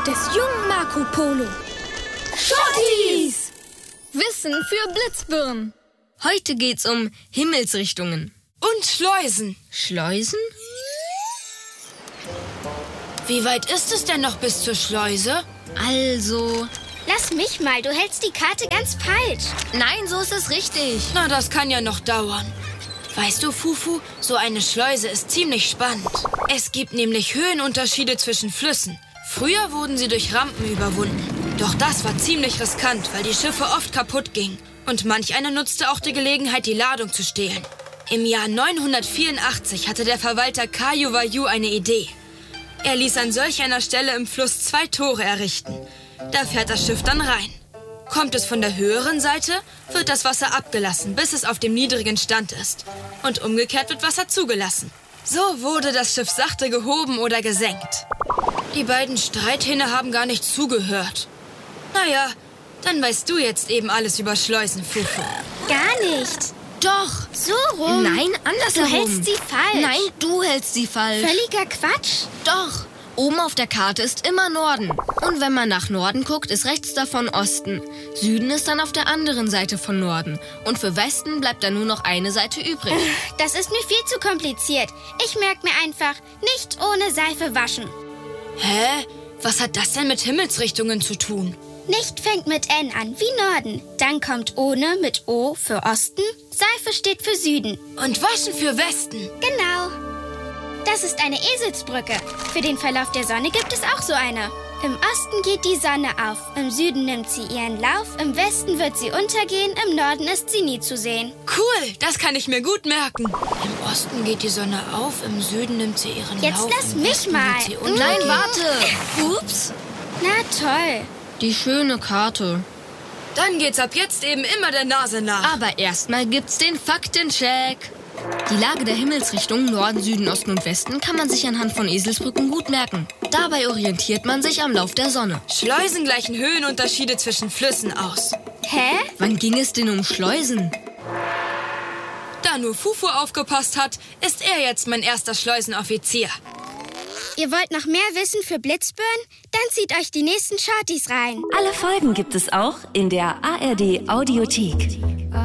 des jungen Marco Polo. Schottis! Wissen für Blitzbirnen. Heute geht's um Himmelsrichtungen. Und Schleusen. Schleusen? Wie weit ist es denn noch bis zur Schleuse? Also... Lass mich mal, du hältst die Karte ganz falsch. Nein, so ist es richtig. Na, das kann ja noch dauern. Weißt du, Fufu, so eine Schleuse ist ziemlich spannend. Es gibt nämlich Höhenunterschiede zwischen Flüssen. Früher wurden sie durch Rampen überwunden. Doch das war ziemlich riskant, weil die Schiffe oft kaputt gingen. Und manch einer nutzte auch die Gelegenheit, die Ladung zu stehlen. Im Jahr 984 hatte der Verwalter Kayu Wayu eine Idee. Er ließ an solch einer Stelle im Fluss 2 Tore errichten. Da fährt das Schiff dann rein. Kommt es von der höheren Seite, wird das Wasser abgelassen, bis es auf dem niedrigen Stand ist. Und umgekehrt wird Wasser zugelassen. So wurde das Schiff sachte gehoben oder gesenkt. Die beiden Streithähne haben gar nicht zugehört. Naja, dann weißt du jetzt eben alles über Schleusen, Fufu. Gar nicht. Doch. So rum. Nein, andersherum. Du hältst sie falsch. Nein, du hältst sie falsch. Völliger Quatsch. Doch. Oben auf der Karte ist immer Norden. Und wenn man nach Norden guckt, ist rechts davon Osten. Süden ist dann auf der anderen Seite von Norden. Und für Westen bleibt dann nur noch eine Seite übrig. Das ist mir viel zu kompliziert. Ich merke mir einfach, nicht ohne Seife waschen. Hä? Was hat das denn mit Himmelsrichtungen zu tun? Nicht fängt mit N an, wie Norden. Dann kommt ohne mit O für Osten. Seife steht für Süden. Und waschen für Westen. Genau. Das ist eine Eselsbrücke. Für den Verlauf der Sonne gibt es auch so eine. Im Osten geht die Sonne auf, im Süden nimmt sie ihren Lauf, im Westen wird sie untergehen, im Norden ist sie nie zu sehen. Cool, das kann ich mir gut merken. Im Osten geht die Sonne auf, im Süden nimmt sie ihren Jetzt Lauf. lass im mich Westen mal. wird sie untergehen. Nein, warte. Ups. Na toll. Die schöne Karte. Dann geht's ab jetzt eben immer der Nase nach. Aber erstmal gibt's den Faktencheck. Die Lage der Himmelsrichtungen Norden, Süden, Osten und Westen kann man sich anhand von Eselsbrücken gut merken. Dabei orientiert man sich am Lauf der Sonne. Schleusen gleichen Höhenunterschiede zwischen Flüssen aus. Hä? Wann ging es denn um Schleusen? Da nur Fufu aufgepasst hat, ist er jetzt mein erster Schleusenoffizier. Ihr wollt noch mehr Wissen für Blitzbirnen? Dann zieht euch die nächsten Shorties rein. Alle Folgen gibt es auch in der ARD Audiothek.